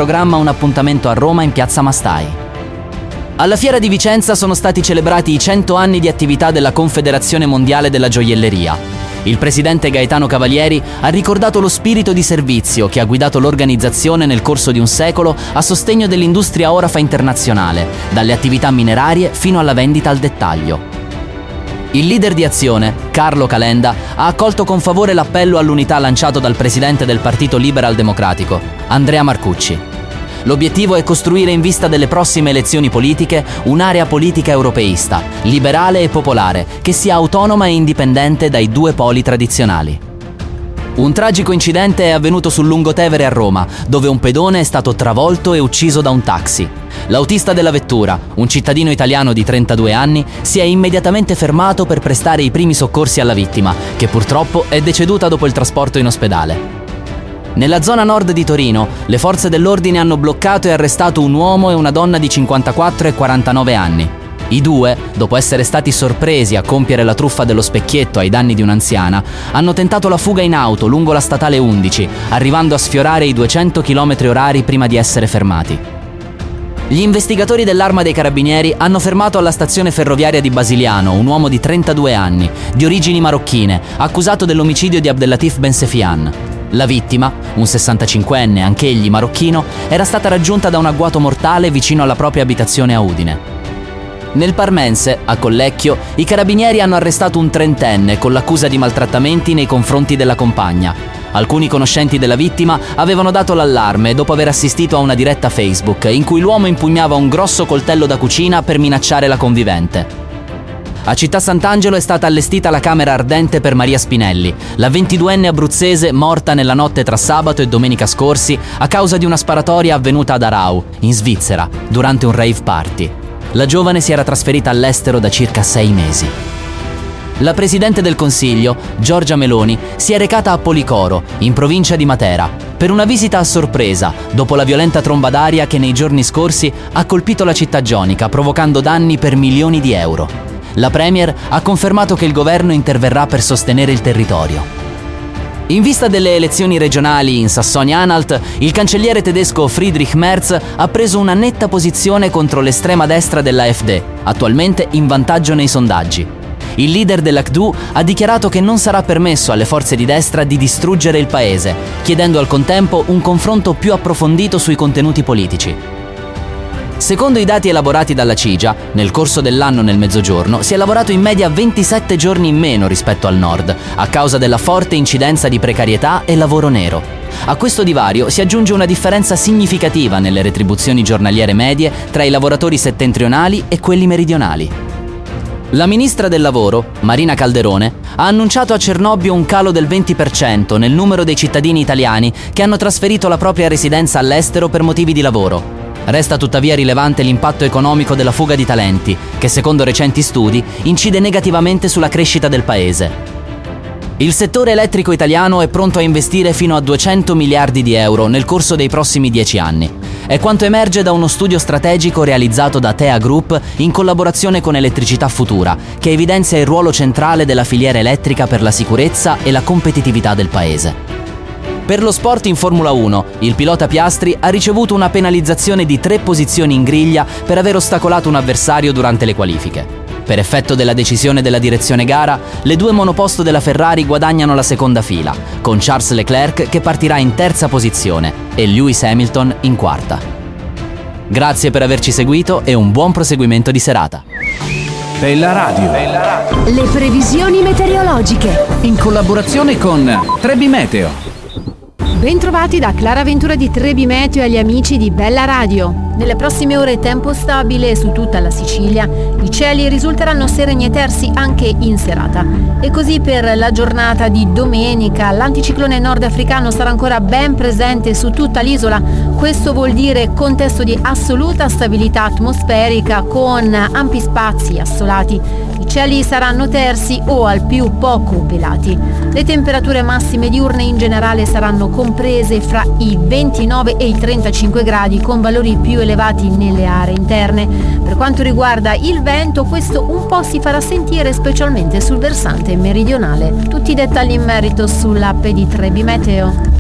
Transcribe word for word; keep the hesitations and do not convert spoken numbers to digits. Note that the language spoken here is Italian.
programma un appuntamento a Roma in piazza Mastai. Alla Fiera di Vicenza sono stati celebrati i cento anni di attività della Confederazione Mondiale della Gioielleria. Il presidente Gaetano Cavalieri ha ricordato lo spirito di servizio che ha guidato l'organizzazione nel corso di un secolo a sostegno dell'industria orafa internazionale, dalle attività minerarie fino alla vendita al dettaglio. Il leader di Azione, Carlo Calenda, ha accolto con favore l'appello all'unità lanciato dal presidente del Partito Liberal Democratico, Andrea Marcucci. L'obiettivo è costruire in vista delle prossime elezioni politiche un'area politica europeista, liberale e popolare, che sia autonoma e indipendente dai due poli tradizionali. Un tragico incidente è avvenuto sul Lungotevere a Roma, dove un pedone è stato travolto e ucciso da un taxi. L'autista della vettura, un cittadino italiano di trentadue anni, si è immediatamente fermato per prestare i primi soccorsi alla vittima, che purtroppo è deceduta dopo il trasporto in ospedale. Nella zona nord di Torino, le forze dell'ordine hanno bloccato e arrestato un uomo e una donna di cinquantaquattro e quarantanove anni. I due, dopo essere stati sorpresi a compiere la truffa dello specchietto ai danni di un'anziana, hanno tentato la fuga in auto lungo la statale undici, arrivando a sfiorare i duecento chilometri orari prima di essere fermati. Gli investigatori dell'Arma dei Carabinieri hanno fermato alla stazione ferroviaria di Basiliano un uomo di trentadue anni, di origini marocchine, accusato dell'omicidio di Abdellatif Bensefian. La vittima, un sessantacinquenne, anch'egli marocchino, era stata raggiunta da un agguato mortale vicino alla propria abitazione a Udine. Nel Parmense, a Collecchio, i carabinieri hanno arrestato un trentenne con l'accusa di maltrattamenti nei confronti della compagna. Alcuni conoscenti della vittima avevano dato l'allarme dopo aver assistito a una diretta Facebook in cui l'uomo impugnava un grosso coltello da cucina per minacciare la convivente. A Città Sant'Angelo è stata allestita la camera ardente per Maria Spinelli, la ventiduenne abruzzese morta nella notte tra sabato e domenica scorsi a causa di una sparatoria avvenuta ad Arau, in Svizzera, durante un rave party. La giovane si era trasferita all'estero da circa sei mesi. La Presidente del Consiglio, Giorgia Meloni, si è recata a Policoro, in provincia di Matera, per una visita a sorpresa, dopo la violenta tromba d'aria che nei giorni scorsi ha colpito la città gionica, provocando danni per milioni di euro. La Premier ha confermato che il governo interverrà per sostenere il territorio. In vista delle elezioni regionali in Sassonia-Anhalt, il cancelliere tedesco Friedrich Merz ha preso una netta posizione contro l'estrema destra dell'AfD, attualmente in vantaggio nei sondaggi. Il leader dell'A C D U ha dichiarato che non sarà permesso alle forze di destra di distruggere il paese, chiedendo al contempo un confronto più approfondito sui contenuti politici. Secondo i dati elaborati dalla CIGIA, nel corso dell'anno nel Mezzogiorno si è lavorato in media ventisette giorni in meno rispetto al Nord, a causa della forte incidenza di precarietà e lavoro nero. A questo divario si aggiunge una differenza significativa nelle retribuzioni giornaliere medie tra i lavoratori settentrionali e quelli meridionali. La ministra del Lavoro, Marina Calderone, ha annunciato a Cernobbio un calo del venti per cento nel numero dei cittadini italiani che hanno trasferito la propria residenza all'estero per motivi di lavoro. Resta tuttavia rilevante l'impatto economico della fuga di talenti, che secondo recenti studi incide negativamente sulla crescita del paese. Il settore elettrico italiano è pronto a investire fino a duecento miliardi di euro nel corso dei prossimi dieci anni. È quanto emerge da uno studio strategico realizzato da T E A Group in collaborazione con Elettricità Futura, che evidenzia il ruolo centrale della filiera elettrica per la sicurezza e la competitività del paese. Per lo sport in Formula uno, il pilota Piastri ha ricevuto una penalizzazione di tre posizioni in griglia per aver ostacolato un avversario durante le qualifiche. Per effetto della decisione della direzione gara, le due monoposto della Ferrari guadagnano la seconda fila, con Charles Leclerc che partirà in terza posizione e Lewis Hamilton in quarta. Grazie per averci seguito e un buon proseguimento di serata. Bella Radio. Bella Radio. Le previsioni meteorologiche. In collaborazione con Trebi Meteo. Bentrovati da Clara Ventura di Trebi Meteo e agli amici di Bella Radio. Nelle prossime ore tempo stabile su tutta la Sicilia. I cieli risulteranno sereni e tersi anche in serata. E così per la giornata di domenica l'anticiclone nordafricano sarà ancora ben presente su tutta l'isola. Questo vuol dire contesto di assoluta stabilità atmosferica con ampi spazi assolati. I cieli saranno tersi o al più poco velati. Le temperature massime diurne in generale saranno comprese fra i ventinove e i trentacinque gradi con valori più elevati nelle aree interne. Per quanto riguarda il vento, questo un po' si farà sentire specialmente sul versante meridionale. Tutti i dettagli in merito sull'app di Trebi Meteo.